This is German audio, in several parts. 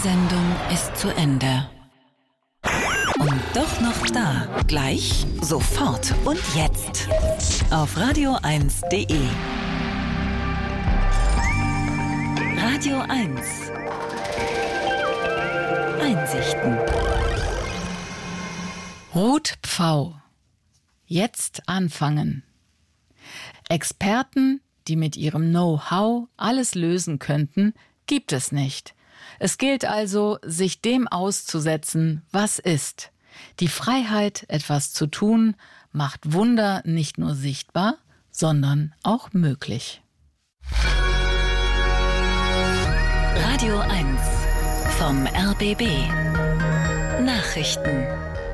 Sendung ist zu Ende. Und doch noch da. Gleich, sofort und jetzt. Auf radio1.de. Radio 1. Einsichten. Ruth Pfau. Jetzt anfangen. Experten, die mit ihrem Know-how alles lösen könnten, gibt es nicht. Es gilt also, sich dem auszusetzen, was ist. Die Freiheit, etwas zu tun, macht Wunder nicht nur sichtbar, sondern auch möglich. Radio 1 vom RBB. Nachrichten.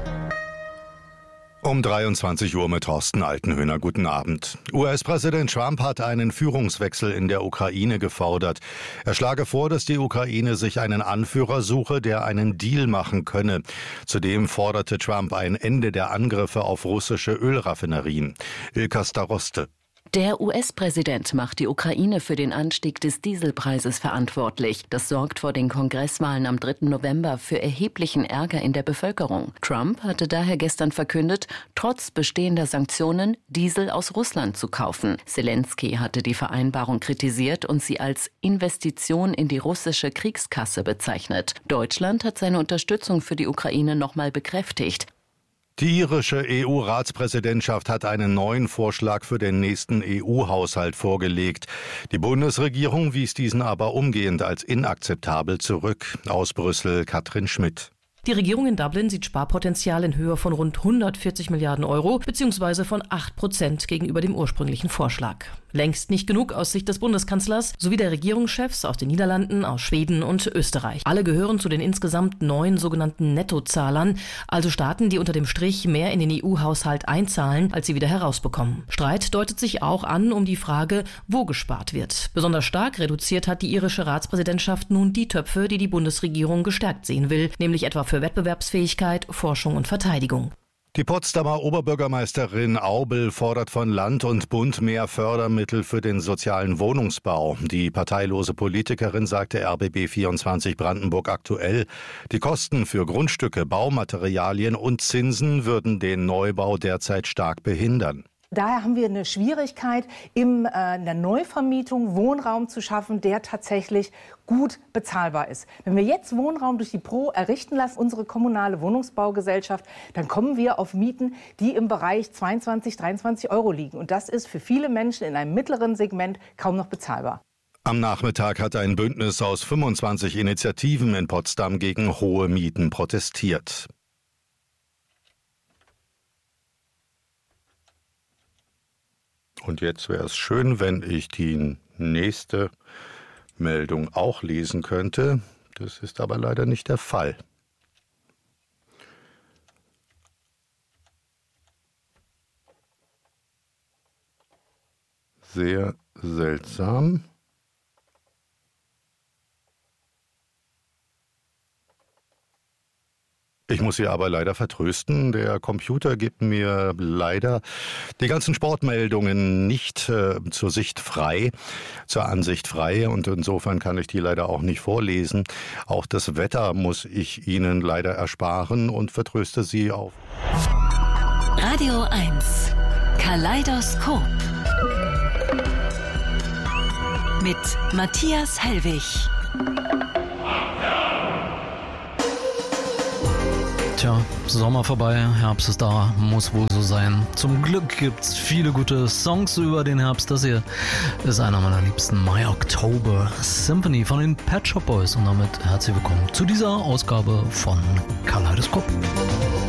Um 23 Uhr mit Thorsten Altenhöhner. Guten Abend. US-Präsident Trump hat einen Führungswechsel in der Ukraine gefordert. Er schlage vor, dass die Ukraine sich einen Anführer suche, der einen Deal machen könne. Zudem forderte Trump ein Ende der Angriffe auf russische Ölraffinerien. Ilka Staroste. Der US-Präsident macht die Ukraine für den Anstieg des Dieselpreises verantwortlich. Das sorgt vor den Kongresswahlen am 3. November für erheblichen Ärger in der Bevölkerung. Trump hatte daher gestern verkündet, trotz bestehender Sanktionen Diesel aus Russland zu kaufen. Zelensky hatte die Vereinbarung kritisiert und sie als Investition in die russische Kriegskasse bezeichnet. Deutschland hat seine Unterstützung für die Ukraine nochmal bekräftigt. Die irische EU-Ratspräsidentschaft hat einen neuen Vorschlag für den nächsten EU-Haushalt vorgelegt. Die Bundesregierung wies diesen aber umgehend als inakzeptabel zurück. Aus Brüssel Katrin Schmidt. Die Regierung in Dublin sieht Sparpotenzial in Höhe von rund 140 Milliarden Euro bzw. von 8% gegenüber dem ursprünglichen Vorschlag. Längst nicht genug aus Sicht des Bundeskanzlers sowie der Regierungschefs aus den Niederlanden, aus Schweden und Österreich. Alle gehören zu den insgesamt 9 sogenannten Nettozahlern, also Staaten, die unter dem Strich mehr in den EU-Haushalt einzahlen, als sie wieder herausbekommen. Streit deutet sich auch an um die Frage, wo gespart wird. Besonders stark reduziert hat die irische Ratspräsidentschaft nun die Töpfe, die die Bundesregierung gestärkt sehen will, nämlich etwa für Wettbewerbsfähigkeit, Forschung und Verteidigung. Die Potsdamer Oberbürgermeisterin Aubel fordert von Land und Bund mehr Fördermittel für den sozialen Wohnungsbau. Die parteilose Politikerin sagte RBB24 Brandenburg aktuell, die Kosten für Grundstücke, Baumaterialien und Zinsen würden den Neubau derzeit stark behindern. Daher haben wir eine Schwierigkeit, in der Neuvermietung Wohnraum zu schaffen, der tatsächlich gut bezahlbar ist. Wenn wir jetzt Wohnraum durch die Pro errichten lassen, unsere kommunale Wohnungsbaugesellschaft, dann kommen wir auf Mieten, die im Bereich 22, 23 Euro liegen. Und das ist für viele Menschen in einem mittleren Segment kaum noch bezahlbar. Am Nachmittag hat ein Bündnis aus 25 Initiativen in Potsdam gegen hohe Mieten protestiert. Und jetzt wäre es schön, wenn ich die nächste Meldung auch lesen könnte. Das ist aber leider nicht der Fall. Sehr seltsam. Ich muss Sie aber leider vertrösten. Der Computer gibt mir leider die ganzen Sportmeldungen nicht zur Ansicht frei. Und insofern kann ich die leider auch nicht vorlesen. Auch das Wetter muss ich Ihnen leider ersparen und vertröste Sie auf. Radio 1. Kaleidoskop. Mit Matthias Hellwig. Tja, Sommer vorbei, Herbst ist da, muss wohl so sein. Zum Glück gibt's viele gute Songs über den Herbst. Das hier ist einer meiner liebsten, My October Symphony von den Pet Shop Boys. Und damit herzlich willkommen zu dieser Ausgabe von Kaleidoskop.